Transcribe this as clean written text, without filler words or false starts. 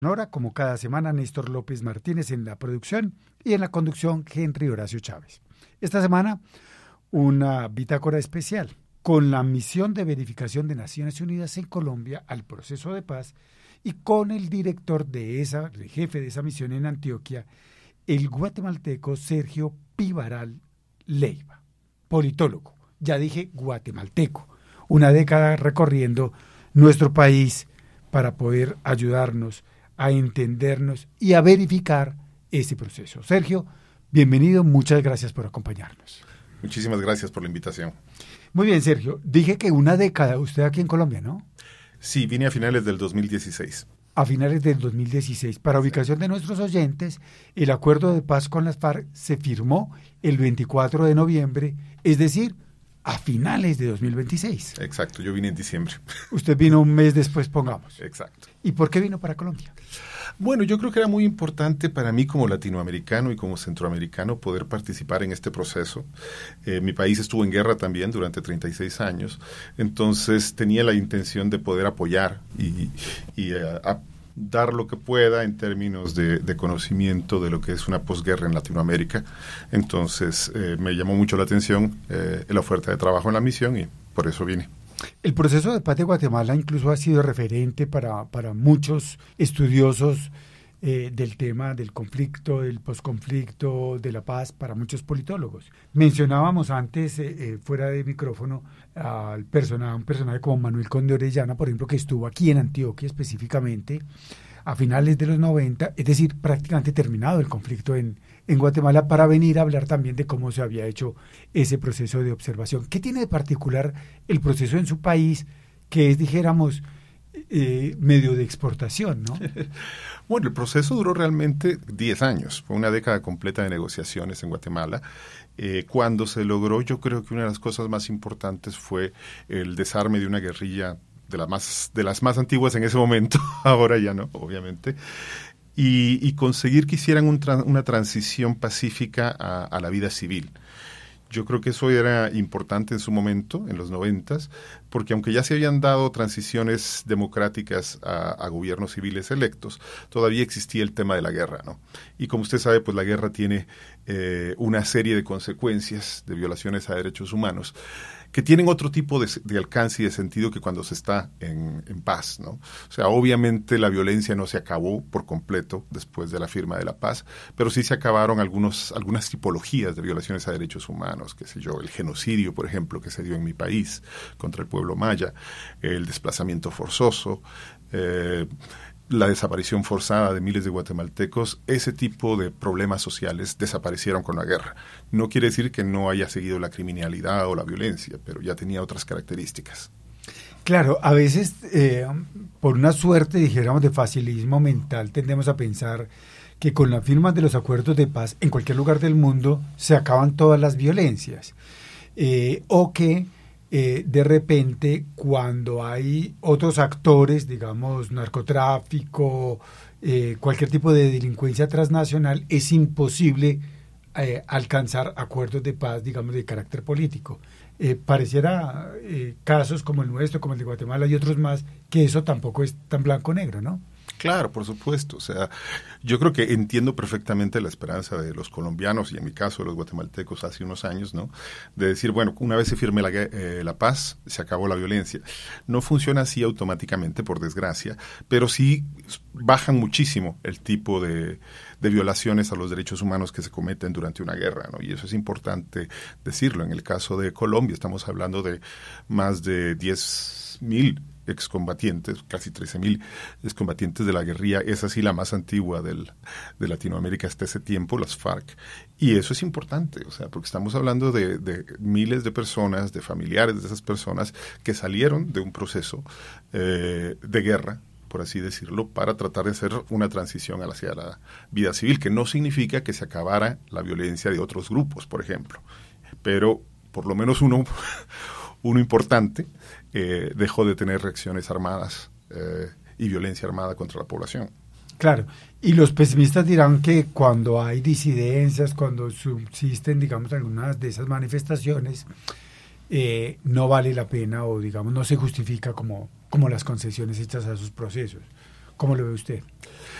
Nora, como cada semana, Néstor López Martínez en la producción y en la conducción, Henry Horacio Chávez. Esta semana, una bitácora especial con la misión de verificación de Naciones Unidas en Colombia al proceso de paz y con el director el jefe de esa misión en Antioquia, el guatemalteco Sergio Pivaral Leiva, politólogo, ya dije guatemalteco, una década recorriendo nuestro país para poder ayudarnos a entendernos y a verificar ese proceso. Sergio, bienvenido, muchas gracias por acompañarnos. Muchísimas gracias por la invitación. Muy bien, Sergio, dije que una década, usted aquí en Colombia, ¿no? Sí, vine a finales del 2016. A finales del 2016. Para ubicación de nuestros oyentes, el acuerdo de paz con las FARC se firmó el 24 de noviembre, es decir, a finales de 2026. Exacto, yo vine en diciembre. Usted vino un mes después, pongamos. Exacto. ¿Y por qué vino para Colombia? Bueno, yo creo que era muy importante para mí como latinoamericano y como centroamericano poder participar en este proceso. Mi país estuvo en guerra también durante 36 años, entonces tenía la intención de poder apoyar y dar lo que pueda en términos de conocimiento de lo que es una posguerra en Latinoamérica. Entonces me llamó mucho la atención la oferta de trabajo en la misión y por eso vine. El proceso de paz de Guatemala incluso ha sido referente para muchos estudiosos del tema del conflicto, del posconflicto, de la paz, para muchos politólogos. Mencionábamos antes, fuera de micrófono, un personaje como Manuel Conde Orellana, por ejemplo, que estuvo aquí en Antioquia específicamente a finales de los 90, es decir, prácticamente terminado el conflicto en Guatemala, para venir a hablar también de cómo se había hecho ese proceso de observación. ¿Qué tiene de particular el proceso en su país, que es, dijéramos, medio de exportación, ¿no? Bueno, el proceso duró realmente 10 años. Fue una década completa de negociaciones en Guatemala. Cuando se logró, yo creo que una de las cosas más importantes fue el desarme de una guerrilla de las más antiguas en ese momento, ahora ya no, obviamente, y conseguir que hicieran una transición pacífica a la vida civil. Yo creo que eso era importante en su momento, en los 90s, porque aunque ya se habían dado transiciones democráticas a gobiernos civiles electos, todavía existía el tema de la guerra, ¿no? Y como usted sabe, pues la guerra tiene una serie de consecuencias de violaciones a derechos humanos que tienen otro tipo de alcance y de sentido que cuando se está en paz, ¿no? O sea, obviamente la violencia no se acabó por completo después de la firma de la paz, pero sí se acabaron algunas tipologías de violaciones a derechos humanos, qué sé yo, el genocidio, por ejemplo, que se dio en mi país contra el pueblo maya, el desplazamiento forzoso, la desaparición forzada de miles de guatemaltecos. Ese tipo de problemas sociales desaparecieron con la guerra. No quiere decir que no haya seguido la criminalidad o la violencia, pero ya tenía otras características. Claro, a veces, por una suerte, dijéramos, de facilismo mental, tendemos a pensar que con la firma de los acuerdos de paz en cualquier lugar del mundo se acaban todas las violencias, o que de repente, cuando hay otros actores, digamos, narcotráfico, cualquier tipo de delincuencia transnacional, es imposible alcanzar acuerdos de paz, digamos, de carácter político. Pareciera casos como el nuestro, como el de Guatemala y otros más, que eso tampoco es tan blanco-negro, ¿no? Claro, por supuesto. O sea, yo creo que entiendo perfectamente la esperanza de los colombianos y en mi caso de los guatemaltecos hace unos años, ¿no? De decir, bueno, una vez se firme la paz, se acabó la violencia. No funciona así automáticamente, por desgracia, pero sí bajan muchísimo el tipo de violaciones a los derechos humanos que se cometen durante una guerra, ¿no? Y eso es importante decirlo. En el caso de Colombia estamos hablando de más de 10.000 excombatientes, casi 13.000 excombatientes de la guerrilla, es así la más antigua de Latinoamérica hasta ese tiempo, las FARC, y eso es importante, o sea, porque estamos hablando de miles de personas, de familiares de esas personas que salieron de un proceso de guerra, por así decirlo, para tratar de hacer una transición hacia la vida civil, que no significa que se acabara la violencia de otros grupos, por ejemplo, pero por lo menos uno importante dejó de tener reacciones armadas y violencia armada contra la población. Claro, y los pesimistas dirán que cuando hay disidencias, cuando subsisten, digamos, algunas de esas manifestaciones, no vale la pena o, digamos, no se justifica como las concesiones hechas a sus procesos. ¿Cómo lo ve usted?